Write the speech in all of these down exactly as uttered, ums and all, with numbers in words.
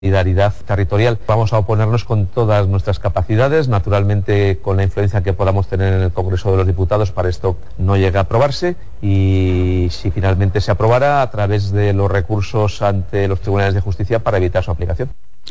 solidaridad territorial. Vamos a oponernos con todas nuestras capacidades, naturalmente con la influencia que podamos tener en el Congreso de los Diputados para esto no llegue a aprobarse, y si finalmente se aprobara, a través de los recursos ante los tribunales de justicia para evitar su aplicación.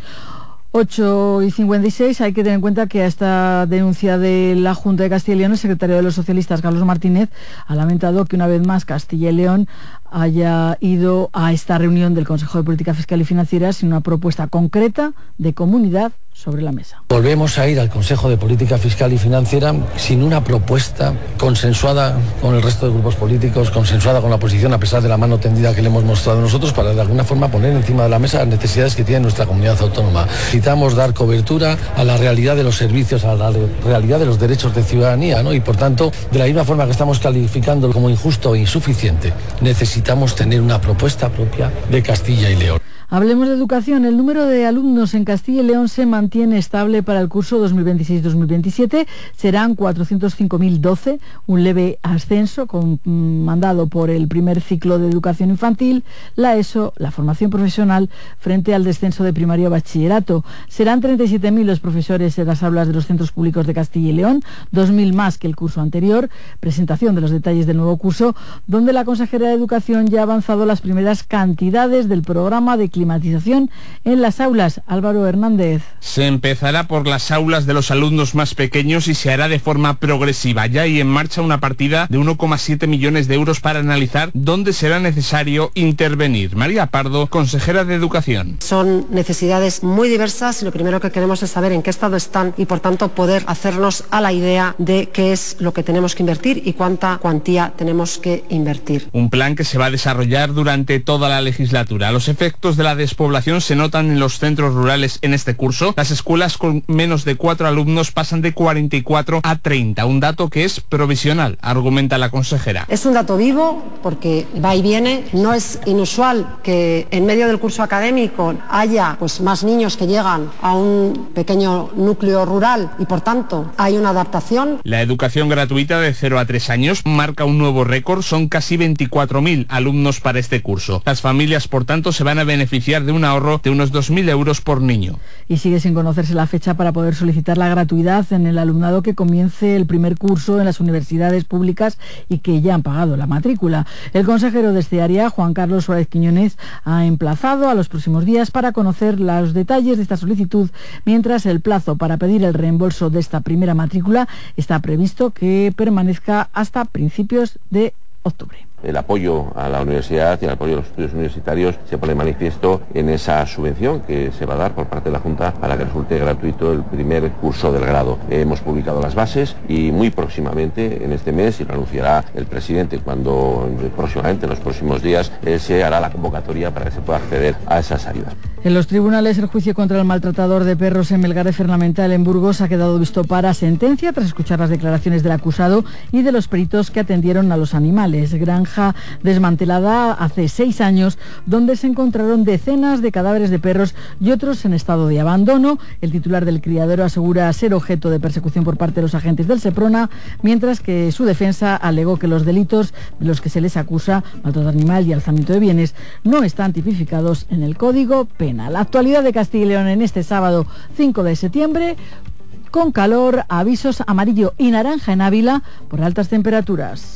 ocho y cincuenta y seis, hay que tener en cuenta que a esta denuncia de la Junta de Castilla y León, el secretario de los socialistas, Carlos Martínez, ha lamentado que una vez más Castilla y León haya ido a esta reunión del Consejo de Política Fiscal y Financiera sin una propuesta concreta de comunidad sobre la mesa. Volvemos a ir al Consejo de Política Fiscal y Financiera sin una propuesta consensuada con el resto de grupos políticos, consensuada con la oposición, a pesar de la mano tendida que le hemos mostrado nosotros, para de alguna forma poner encima de la mesa las necesidades que tiene nuestra comunidad autónoma. Necesitamos dar cobertura a la realidad de los servicios, a la realidad de los derechos de ciudadanía, ¿no? Y por tanto, de la misma forma que estamos calificándolo como injusto e insuficiente, necesitamos tener una propuesta propia de Castilla y León. Hablemos de educación. El número de alumnos en Castilla y León se mantiene estable para el curso dos mil veintiséis dos mil veintisiete. Serán cuatrocientos cinco mil doce, un leve ascenso con, mandado por el primer ciclo de educación infantil, la ESO, la formación profesional, frente al descenso de primaria o bachillerato. Serán treinta y siete mil los profesores en las aulas de los centros públicos de Castilla y León, dos mil más que el curso anterior. Presentación de los detalles del nuevo curso, donde la consejera de Educación ya ha avanzado las primeras cantidades del programa de climatización en las aulas. Álvaro Hernández. Se empezará por las aulas de los alumnos más pequeños y se hará de forma progresiva. Ya hay en marcha una partida de uno coma siete millones de euros para analizar dónde será necesario intervenir. María Pardo, consejera de Educación. Son necesidades muy diversas y lo primero que queremos es saber en qué estado están y por tanto poder hacernos a la idea de qué es lo que tenemos que invertir y cuánta cuantía tenemos que invertir. Un plan que se va a desarrollar durante toda la legislatura. Los efectos de la despoblación se notan en los centros rurales en este curso. Las escuelas con menos de cuatro alumnos pasan de cuarenta y cuatro a treinta, un dato que es provisional, argumenta la consejera. Es un dato vivo porque va y viene. No es inusual que en medio del curso académico haya pues más niños que llegan a un pequeño núcleo rural y por tanto hay una adaptación. La educación gratuita de cero a tres años marca un nuevo récord. Son casi veinticuatro mil alumnos para este curso. Las familias, por tanto, se van a beneficiar de un ahorro de unos dos mil euros por niño. Y sigue sin conocerse la fecha para poder solicitar la gratuidad en el alumnado que comience el primer curso en las universidades públicas y que ya han pagado la matrícula. El consejero de este área, Juan Carlos Suárez Quiñones, ha emplazado a los próximos días para conocer los detalles de esta solicitud, mientras el plazo para pedir el reembolso de esta primera matrícula está previsto que permanezca hasta principios de octubre. El apoyo a la universidad y el apoyo a los estudios universitarios se pone manifiesto en esa subvención que se va a dar por parte de la Junta para que resulte gratuito el primer curso del grado. Hemos publicado las bases y muy próximamente, en este mes, y lo anunciará el presidente cuando próximamente, en los próximos días, eh, se hará la convocatoria para que se pueda acceder a esas ayudas. En los tribunales, el juicio contra el maltratador de perros en Melgar de Fernamental, en Burgos, ha quedado visto para sentencia tras escuchar las declaraciones del acusado y de los peritos que atendieron a los animales. Granja desmantelada hace seis años, donde se encontraron decenas de cadáveres de perros y otros en estado de abandono. El titular del criadero asegura ser objeto de persecución por parte de los agentes del Seprona, mientras que su defensa alegó que los delitos de los que se les acusa, maltrato animal y alzamiento de bienes, no están tipificados en el Código Penal. La actualidad de Castilla y León en este sábado cinco de septiembre, con calor, avisos amarillo y naranja en Ávila por altas temperaturas.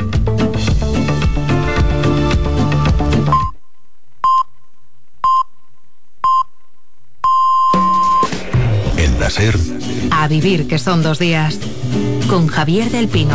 En la SER, a vivir, que son dos días, con Javier del Pino.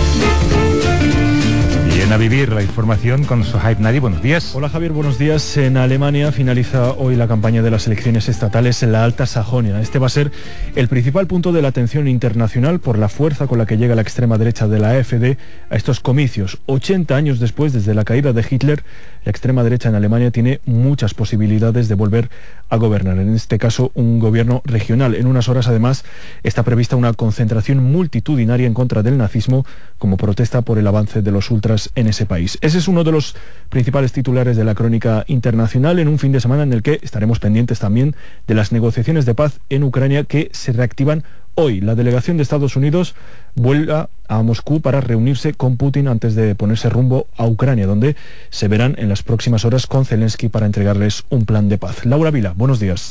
A vivir la información con Sohaib Nadi. Buenos días. Hola Javier, buenos días. En Alemania finaliza hoy la campaña de las elecciones estatales en la Alta Sajonia. Este va a ser el principal punto de la atención internacional por la fuerza con la que llega la extrema derecha de la AfD a estos comicios. ochenta años después, desde la caída de Hitler, la extrema derecha en Alemania tiene muchas posibilidades de volver a gobernar. En este caso, un gobierno regional. En unas horas, además, está prevista una concentración multitudinaria en contra del nazismo como protesta por el avance de los ultras en en ese país. Ese es uno de los principales titulares de la crónica internacional en un fin de semana en el que estaremos pendientes también de las negociaciones de paz en Ucrania que se reactivan hoy. La delegación de Estados Unidos vuelve a Moscú para reunirse con Putin antes de ponerse rumbo a Ucrania, donde se verán en las próximas horas con Zelensky para entregarles un plan de paz. Laura Vila, buenos días.